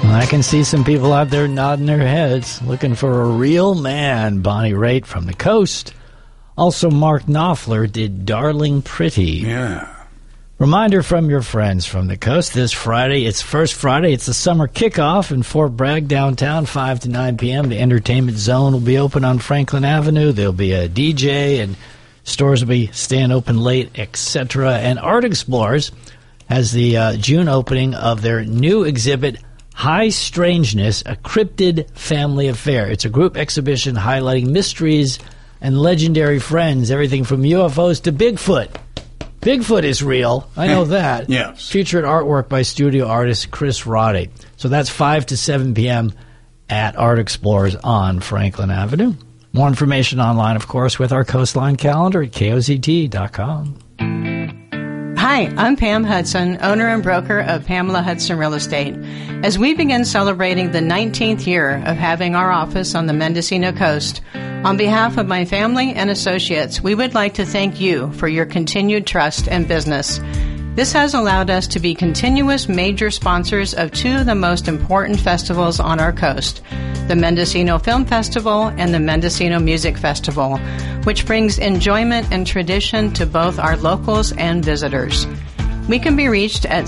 I can see some people out there nodding their heads, looking for a real man. Bonnie Raitt from the Coast. Also, Mark Knopfler did Darling Pretty. Yeah. Reminder from your friends from the Coast, this Friday, it's First Friday, it's the summer kickoff in Fort Bragg downtown, 5 to 9 p.m. The entertainment zone will be open on Franklin Avenue. There'll be a DJ and stores will be staying open late, etc. And Art Explorers has the June opening of their new exhibit, High Strangeness, a Cryptid Family Affair. It's a group exhibition highlighting mysteries and legendary friends, everything from UFOs to Bigfoot. Bigfoot is real. I know that. Yes. Featured artwork by studio artist Chris Roddy. So that's 5 to 7 p.m. at Art Explorers on Franklin Avenue. More information online, of course, with our Coastline calendar at kozt.com. Hi, I'm Pam Hudson, owner and broker of Pamela Hudson Real Estate. As we begin celebrating the 19th year of having our office on the Mendocino coast, on behalf of my family and associates, we would like to thank you for your continued trust and business. This has allowed us to be continuous major sponsors of two of the most important festivals on our coast, the Mendocino Film Festival and the Mendocino Music Festival, which brings enjoyment and tradition to both our locals and visitors. We can be reached at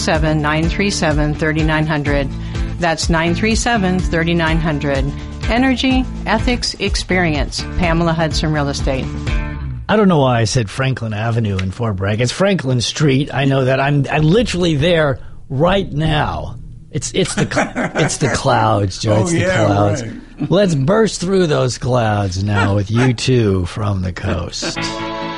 707-937-3900. That's 937-3900. Energy, ethics, experience. Pamela Hudson Real Estate. I don't know why I said Franklin Avenue in Fort Bragg. It's Franklin Street. I know that. I'm literally there right now. It's the clouds, Joe. It's the clouds. Right. Let's burst through those clouds now with U2 from the Coast.